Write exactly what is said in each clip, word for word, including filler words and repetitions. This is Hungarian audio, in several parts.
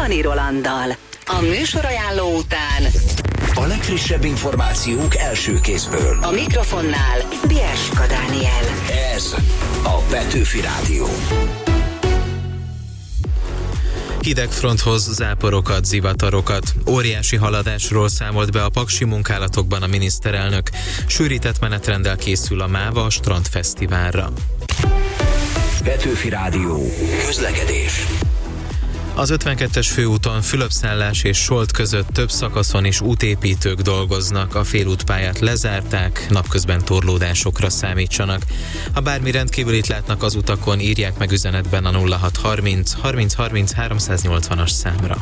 Csani Rolanddal. A műsorajánló után a legfrissebb információk első kézből. A mikrofonnál Bierska Dániel. Ez a Petőfi Rádió. Hidegfronthoz záporokat, zivatarokat. Óriási haladásról számolt be a paksi munkálatokban a miniszterelnök. Sűrített menetrenddel készül a MÁVA strandfesztiválra. Petőfi Rádió. Közlekedés. Az ötvenkettes főúton Fülöp-Szállás és Solt között több szakaszon is útépítők dolgoznak, a félútpályát lezárták, napközben torlódásokra számítsanak. Ha bármi rendkívülit látnak az utakon, írják meg üzenetben a nulla hat harminc harminc harminc háromszáznyolcvanas számra.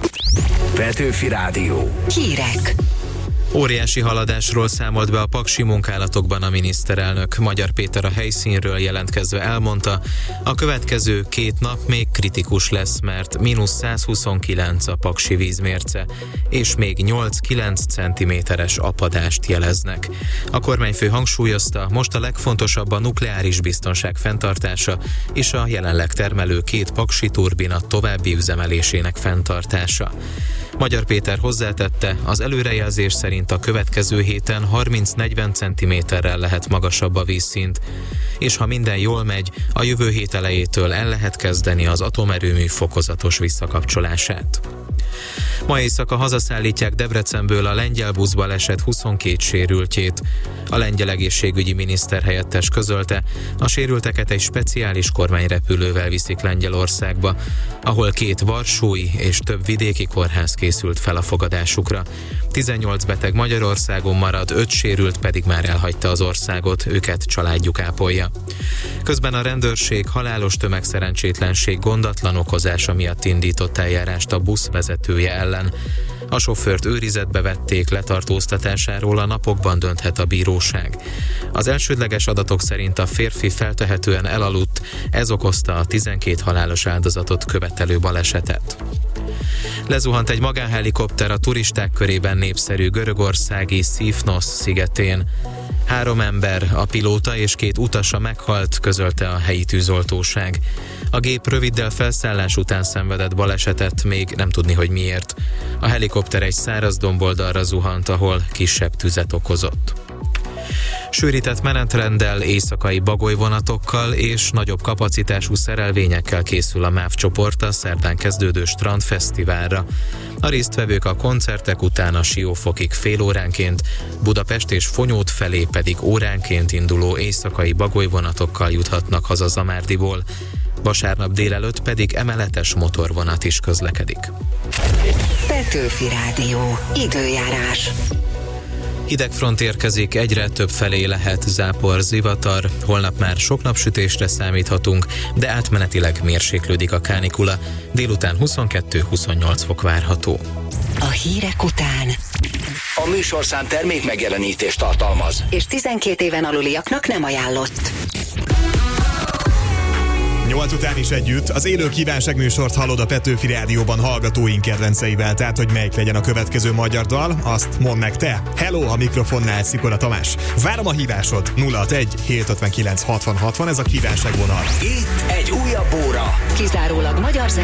Petőfi Rádió. Hírek. Óriási haladásról számolt be a paksi munkálatokban a miniszterelnök. Magyar Péter a helyszínről jelentkezve elmondta, a következő két nap még kritikus lesz, mert mínusz százhuszonkilenc a paksi vízmérce, és még nyolc-kilenc centiméteres apadást jeleznek. A kormányfő hangsúlyozta, most a legfontosabb a nukleáris biztonság fenntartása és a jelenleg termelő két paksi turbina további üzemelésének fenntartása. Magyar Péter hozzátette, az előrejelzés szerint a következő héten harminc-negyven centiméterrel lehet magasabb a vízszint, és ha minden jól megy, a jövő hét elejétől el lehet kezdeni az atomerőmű fokozatos visszakapcsolását. Ma éjszaka hazaszállítják Debrecenből a lengyel buszbaleset huszonkét sérültjét. A lengyel egészségügyi miniszter helyettes közölte, a sérülteket egy speciális kormányrepülővel viszik Lengyelországba, ahol két varsói és több vidéki kórház készült fel a fogadásukra. tizennyolc beteg Magyarországon marad, öt sérült pedig már elhagyta az országot, őket családjuk ápolja. Közben a rendőrség halálos tömegszerencsétlenség gondatlan okozása miatt indított eljárást a busz vezetője ellen. A sofőrt őrizetbe vették, letartóztatásáról a napokban dönthet a bíróság. Az elsődleges adatok szerint a férfi feltehetően elaludt, ez okozta a tizenkét halálos áldozatot követelő balesetet. Lezuhant egy magánhelikopter a turisták körében népszerű görögországi Szifnosz szigetén. Három ember, a pilóta és két utasa meghalt, közölte a helyi tűzoltóság. A gép röviddel felszállás után szenvedett balesetet, még nem tudni, hogy miért. A helikopter egy száraz domboldalra zuhant, ahol kisebb tüzet okozott. Sűrített menetrenddel, éjszakai bagolyvonatokkal és nagyobb kapacitású szerelvényekkel készül a MÁV csoport a szerdán kezdődő strandfesztiválra. A résztvevők a koncertek után a Siófokig fél óránként, Budapest és Fonyód felé pedig óránként induló éjszakai bagolyvonatokkal juthatnak haza Zamárdiból. Vasárnap délelőtt pedig emeletes motorvonat is közlekedik. Petőfi Rádió. Időjárás. Hidegfront érkezik, egyre több felé lehet zápor, zivatar, holnap már sok napsütésre számíthatunk, de átmenetileg mérséklődik a kánikula, délután huszonkettő-huszonnyolc fok várható. A hírek után A műsorszám termék megjelenítést tartalmaz, és tizenkét éven aluliaknak nem ajánlott. Nyolc után is együtt az élő kívánságműsort hallod a Petőfi Rádióban hallgatóink kedvenceivel, tehát hogy melyik legyen a következő magyar dal, azt mondd meg te. Hello, a mikrofonnál Szikora Tamás. Várom a hívásod. nulla hatvanegy hétszázötvenkilenc hatvan hatvan, ez a kívánságvonal. itt egy újabb óra. Kizárólag magyar